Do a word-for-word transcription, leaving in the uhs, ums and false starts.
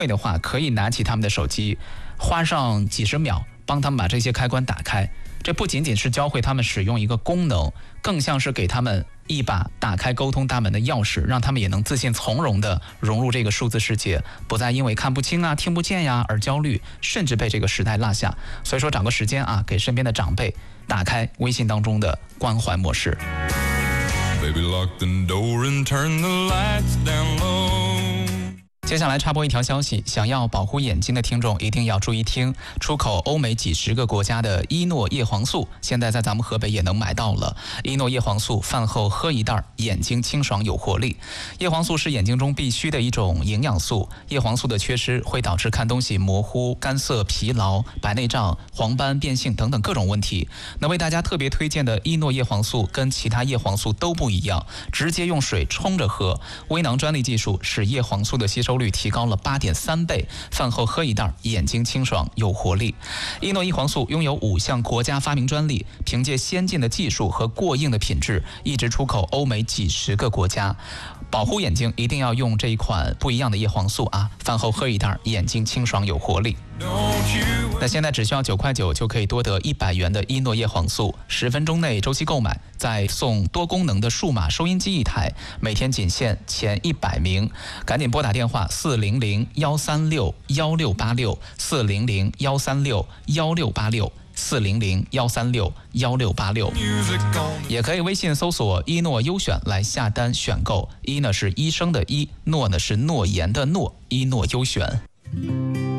的话，可以拿起他们的手机，花上几十秒帮他们把这些开关打开。这不仅仅是教会他们使用一个功能，更像是给他们一把打开沟通大门的钥匙，让他们也能自信从容地融入这个数字世界，不再因为看不清啊、听不见呀而焦虑，甚至被这个时代落下。所以说找个时间啊，给身边的长辈打开微信当中的关怀模式。Baby, lock the door and turn the lights down low.接下来插播一条消息，想要保护眼睛的听众一定要注意听，出口欧美几十个国家的伊诺叶黄素，现在在咱们河北也能买到了。伊诺叶黄素饭后喝一袋，眼睛清爽有活力。叶黄素是眼睛中必须的一种营养素，叶黄素的缺失会导致看东西模糊、干涩、疲劳、白内障、黄斑变性等等各种问题。那为大家特别推荐的伊诺叶黄素跟其他叶黄素都不一样，直接用水冲着喝，微囊专利技术使叶黄素的吸收率提高了 八点三倍，饭后喝一袋，眼睛清爽有活力。伊诺叶黄素拥有五项国家发明专利，凭借先进的技术和过硬的品质，一直出口欧美几十个国家。保护眼睛一定要用这一款不一样的叶黄素啊，饭后喝一袋，眼睛清爽有活力。那现在只需要九块九就可以多得一百元的伊诺叶黄素，十分钟内周期购买，再送多功能的数码收音机一台，每天仅限前一百名，赶紧拨打电话四零零幺三六幺六八六四零零幺三六幺六八六。四零零幺三六幺六八六，也可以微信搜索一诺优选来下单选购。一呢是医生的医，诺呢是诺言的诺，一诺优选。